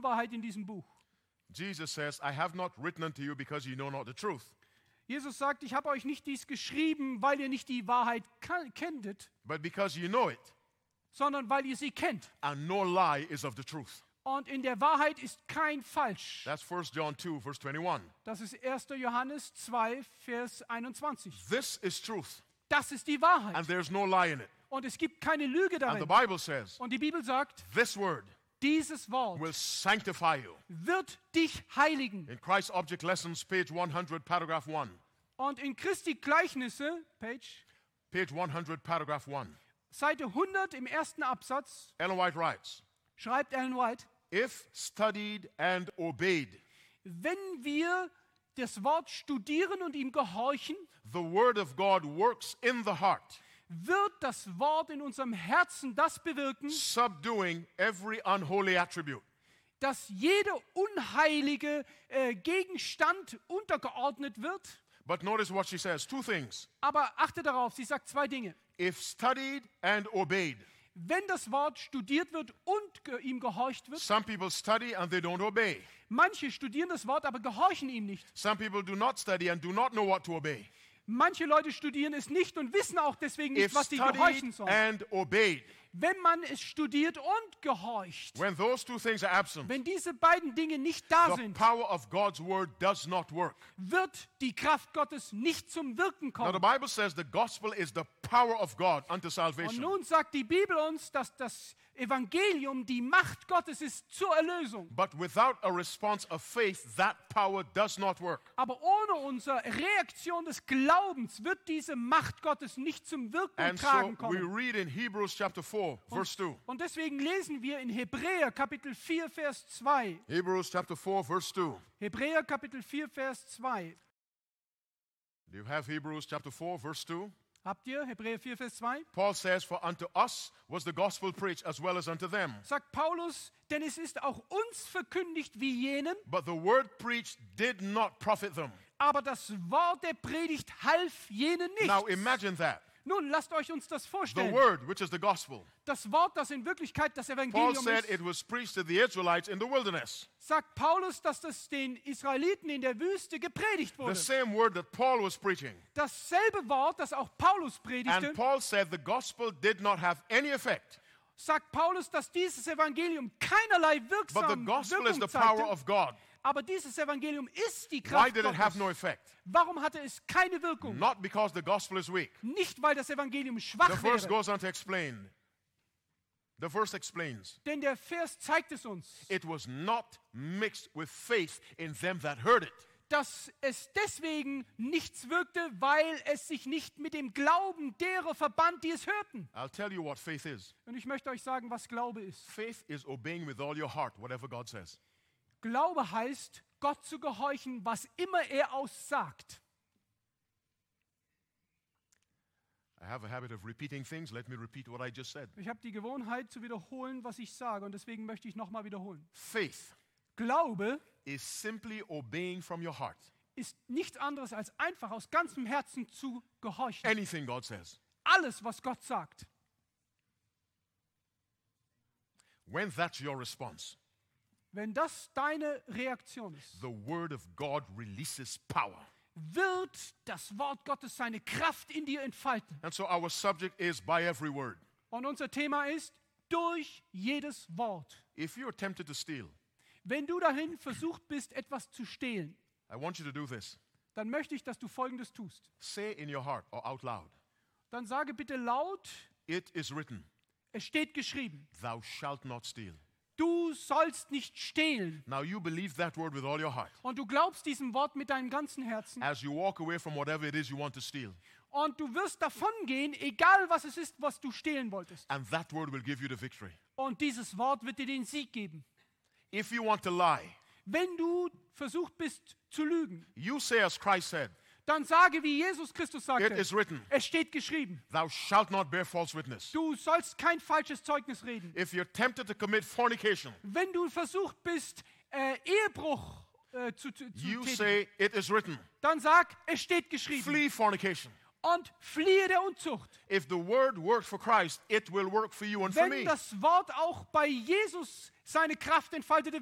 Unwahrheit in diesem Buch. Jesus says, I have not written unto you because you know not the truth, Jesus sagt, ich habe euch nicht dies geschrieben, weil ihr nicht die Wahrheit kenntet, but because you know it, sondern weil ihr sie kennt. and no lie is of the truth. Und in der Wahrheit ist kein Falsch. That's 1 John 2, verse 21. Das ist 1. Johannes 2, Vers 21. This is truth, Das ist die Wahrheit. and there's no lie in it. Und es gibt keine Lüge And the darin. Bible says, Und die Bibel sagt, this word dieses Wort will sanctify you. wird dich heiligen. In Christ Object Lessons, page 100, paragraph 1. Und in Christi Gleichnisse, Page 100, paragraph 1. Seite 100 im ersten Absatz, Ellen White writes, schreibt Ellen White, if studied and obeyed, wenn wir das Wort studieren und ihm gehorchen, the word of God works in the heart, wird das Wort in unserem Herzen das bewirken, subduing every unholy attribute. dass jeder unheilige Gegenstand untergeordnet wird. But notice what she says, two things. Aber achte darauf, sie sagt zwei Dinge. If studied and obeyed. Wenn das Wort studiert wird und ihm gehorcht wird, Some people study and they don't obey. manche studieren das Wort, aber gehorchen ihm nicht. Some people do not study and do not know what to obey. Manche Leute studieren es nicht und wissen auch deswegen nicht, If was sie gehorchen studied sollen. and obeyed, Wenn man es studiert und gehorcht, when those two things are absent, wenn diese beiden Dinge nicht da the sind, power of God's word does not work. wird die Kraft Gottes nicht zum Wirken Now the kommen. Bible says the gospel is the power of God unto Und salvation. nun sagt die Bibel uns, dass das Evangelium die Macht Gottes ist zur Erlösung. But without a response of faith, that power does not work. Aber ohne unsere Reaktion des Glaubens wird diese Macht Gottes nicht zum Wirken und And so Tragen we kommen. read in Hebrews chapter 4, verse 2. Und deswegen lesen wir in Hebräer Kapitel 4, Vers 2. Hebrews chapter 4, verse 2. Hebräer Kapitel 4, Vers 2. Do you have Hebrews chapter 4, verse 2? Habt ihr Hebräer 4, Vers 2? Paul says, for unto us was the gospel preached as well as unto them. Sagt Paulus, denn es ist auch uns verkündigt wie jenen, But the word preached did not profit them. aber das Wort der Predigt half jenen Now nicht. imagine that. Nun, lasst euch uns das The vorstellen. word, which is the gospel. Das Wort, das in Wirklichkeit das Paul Evangelium said ist, it was preached to the Israelites in the wilderness. sagt Paulus, dass das den Israeliten in der Wüste gepredigt The wurde. same word that Paul was preaching. Dasselbe Wort, das auch Paulus predigte, And Paul said the gospel did not have any effect. sagt Paulus, dass dieses Evangelium keinerlei But the Wirkung gospel is the power zeigte. of God. Aber dieses Evangelium ist die Why Kraft did it have Gottes. no effect? Warum hatte es keine Wirkung? Not because the gospel is weak. Nicht, weil das Evangelium The schwach verse wäre. goes on to explain. The verse explains. Denn der Vers zeigt es uns, It was not mixed with faith in them that heard it. dass es deswegen nichts wirkte, weil es sich nicht mit dem Glauben derer verband, die es hörten. I'll tell you what faith is. Und ich möchte euch sagen, was Glaube ist. Faith is obeying with all your heart whatever God says. Glaube heißt, Gott zu gehorchen, was immer er aussagt. I have a habit of repeating things. Let me repeat what I just said. Ich habe die Gewohnheit zu wiederholen, was ich sage, und deswegen möchte ich nochmal wiederholen. Faith Glaube is simply obeying from your heart ist nichts anderes als einfach aus ganzem Herzen zu gehorchen. anything God says. Alles, was Gott sagt. When that's your response, Wenn das deine Reaktion ist, the word of God releases power. wird das Wort Gottes seine Kraft in dir entfalten. And so our subject is by every word. Und unser Thema ist, durch jedes Wort. If you're tempted to steal, Wenn du dahin versucht bist, etwas zu stehlen, I want you to do this. dann möchte ich, dass du Folgendes tust. Say in your heart or out loud, Dann sage bitte laut, it is written, es steht geschrieben, thou shalt not steal. du sollst nicht stehlen. Now you believe that word with all your heart. Und du glaubst diesem Wort mit deinem ganzen Herzen. As you walk away from whatever it is you want to steal, Und du wirst davongehen, egal was es ist, was du stehlen wolltest. and that word will give you the victory. Und dieses Wort wird dir den Sieg geben. If you want to lie, Wenn du versucht bist zu lügen, you say as Christ said, dann sage, wie Jesus Christus sagte, it is written, es steht geschrieben, thou shalt not bear false witness. du sollst kein falsches Zeugnis reden. If you're tempted to commit fornication, Wenn du versucht bist, Ehebruch zu you tätigen, say, it is written, dann sag, es steht geschrieben. flee fornication. Und fliehe der Unzucht. If the word worked for Christ, it will work for you and for Wenn me. das Wort auch bei Jesus seine Kraft entfaltete,